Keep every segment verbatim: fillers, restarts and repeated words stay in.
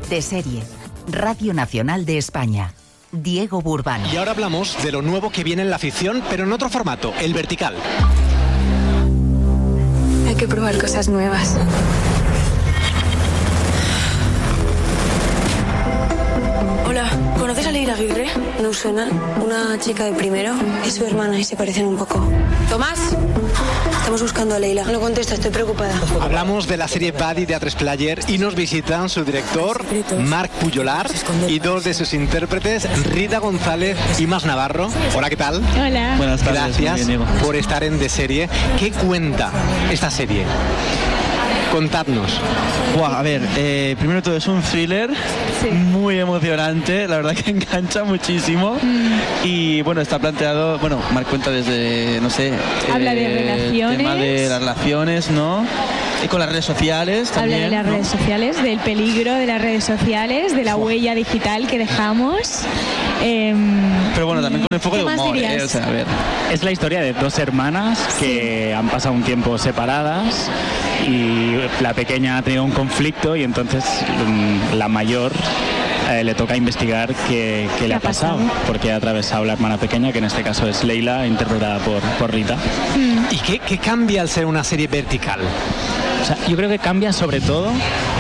De serie. Radio Nacional de España. Diego Burbano. Y ahora hablamos de lo nuevo que viene en la ficción, pero en otro formato, el vertical. Hay que probar cosas nuevas. Hola, ¿conoces a Leila Aguirre? No suena. Una chica de primero. Es su hermana y se parecen un poco. Tomás, estamos buscando a Leila. No contesta, estoy preocupada. Hablamos de la serie Buddy de A tres Player y nos visitan su director, Marc Pujolar, y dos de sus intérpretes, Rita González y Max Navarro. Hola, ¿qué tal? Hola. Buenas tardes. Gracias por estar en De Serie. ¿Qué cuenta esta serie? Contadnos. Buah, a ver, eh, primero todo es un thriller sí. muy emocionante, la verdad que engancha muchísimo mm. y bueno, está planteado, bueno, Marc cuenta desde, no sé, habla eh, de relaciones, tema de las relaciones, ¿no? Y con las redes sociales también. Habla de las ¿no? redes sociales, del peligro de las redes sociales, de la huella digital que dejamos. Eh, Pero bueno, también con enfoque de humor, ¿eh? O sea, a ver. Es la historia de dos hermanas que sí. han pasado un tiempo separadas y la pequeña ha tenido un conflicto y entonces la mayor eh, le toca investigar qué, qué le ha pasado, pasado, porque ha atravesado la hermana pequeña, que en este caso es Leila, interpretada por, por Rita. Mm. ¿Y qué, qué cambia al ser una serie vertical? O sea, yo creo que cambia sobre todo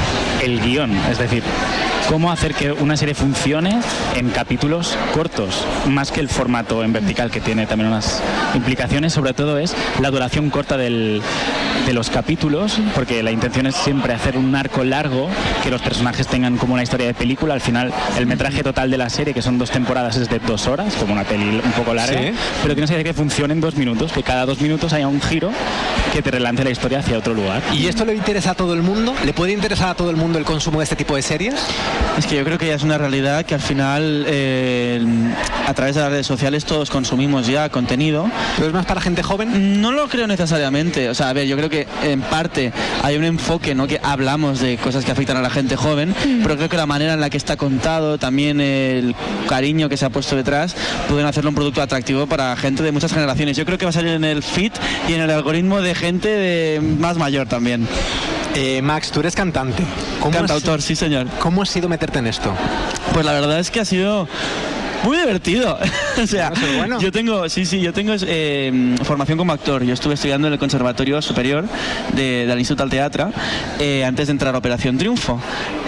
el guión, es decir, cómo hacer que una serie funcione en capítulos cortos, más que el formato en vertical, que tiene también unas implicaciones. Sobre todo es la duración corta del, de los capítulos, porque la intención es siempre hacer un arco largo, que los personajes tengan como una historia de película. Al final el metraje total de la serie, que son dos temporadas, es de dos horas, como una peli un poco larga, ¿sí? Pero tienes que hacer que funcione en dos minutos, que cada dos minutos haya un giro que te relance la historia hacia otro lugar. ¿Y esto le interesa a todo el mundo? ¿Le puede interesar a todo el mundo el consumo de este tipo de series? Es que yo creo que ya es una realidad que al final eh, a través de las redes sociales todos consumimos ya contenido. ¿Pero es más para gente joven? No lo creo necesariamente. O sea, a ver, yo creo que en parte hay un enfoque, ¿no? Que hablamos de cosas que afectan a la gente joven, mm. pero creo que la manera en la que está contado, también el cariño que se ha puesto detrás, pueden hacerlo un producto atractivo para gente de muchas generaciones. Yo creo que va a salir en el feed y en el algoritmo de gente de más mayor también. Eh, Max, tú eres cantante. ¿Cómo Cantautor, has, sí señor. ¿Cómo ha sido meterte en esto? Pues la verdad es que ha sido muy divertido. O sea, bueno. yo tengo, sí, sí, yo tengo eh, formación como actor. Yo estuve estudiando en el Conservatorio Superior de, del Instituto del Teatro eh, antes de entrar a Operación Triunfo.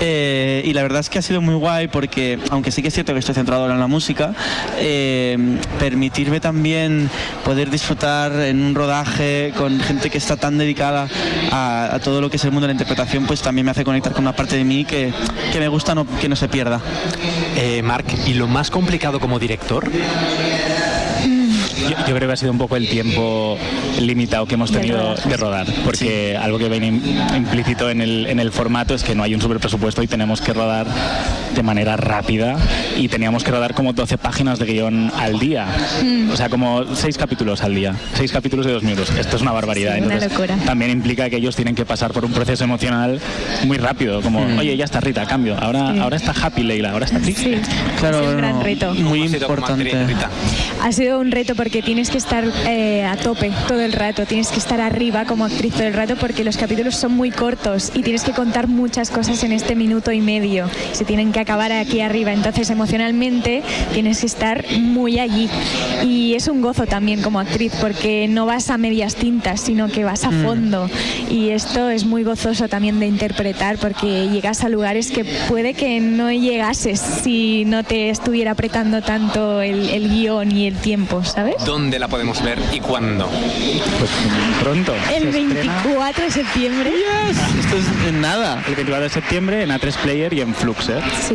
Eh, y la verdad es que ha sido muy guay porque, aunque sí que es cierto que estoy centrado ahora en la música, eh, permitirme también poder disfrutar en un rodaje con gente que está tan dedicada a, a todo lo que es el mundo de la interpretación, pues también me hace conectar con una parte de mí que, que me gusta no, que no se pierda. Eh, Marc, ¿y lo más complicado como director? Yo, yo creo que ha sido un poco el tiempo limitado que hemos tenido de rodar, porque sí. algo que viene implícito en el, en el formato es que no hay un superpresupuesto y tenemos que rodar de manera rápida y teníamos que rodar como doce páginas de guión al día, mm. o sea, como seis capítulos al día, seis capítulos de dos minutos. Esto es una barbaridad. Sí, Entonces, una locura. También implica que ellos tienen que pasar por un proceso emocional muy rápido, como, mm. oye, ya está Rita, cambio, ahora, sí. ahora está happy Leila, ahora está triste. Sí. Claro, es un bueno, gran reto. Muy importante. Ha sido un reto porque tienes que estar eh, a tope todo el rato, tienes que estar arriba como actriz todo el rato porque los capítulos son muy cortos y tienes que contar muchas cosas en este minuto y medio, se tienen que acabar aquí arriba, entonces emocionalmente tienes que estar muy allí y es un gozo también como actriz porque no vas a medias tintas sino que vas a fondo mm. y esto es muy gozoso también de interpretar porque llegas a lugares que puede que no llegases si no te estuviera apretando tanto el, el guión y el tiempo, ¿sabes? ¿Dónde la podemos ver y cuándo? Pues pronto. El veinticuatro de septiembre. Yes. Esto es en nada. El veinticuatro de septiembre en A tres Player y en Flux, ¿eh? Sí.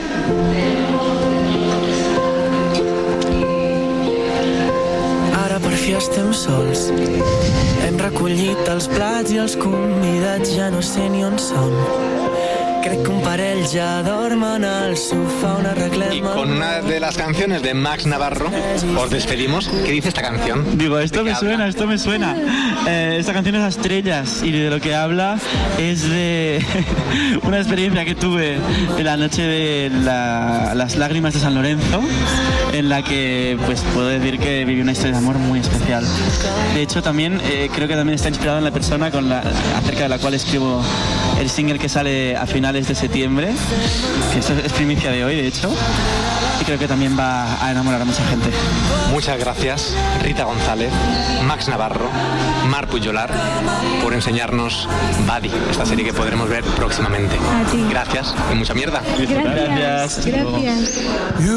Ara per fi estem sols. Hem recollit els plats i els convidats ja no sé ni on són. Crec que un parell ja dormen al sofà, una arreglem... Y con una de las canciones de Max Navarro os despedimos. ¿Qué dice esta canción? Digo, esto me suena, esto me suena. Eh, esta canción es a Estrellas y de lo que habla es de una experiencia que tuve en la noche de la, las lágrimas de San Lorenzo, en la que pues puedo decir que viví una historia de amor muy especial. De hecho, también eh, creo que también está inspirado en la persona con la, acerca de la cual escribo el single que sale a finales de septiembre, que esto es primicia de hoy, de hecho, y creo que también va a enamorar a mucha gente. Muchas gracias, Rita González, Max Navarro, Marc Pujollar, por enseñarnos Buddy, esta serie que podremos ver próximamente. A ti. Gracias y mucha mierda. Gracias. Gracias. Gracias.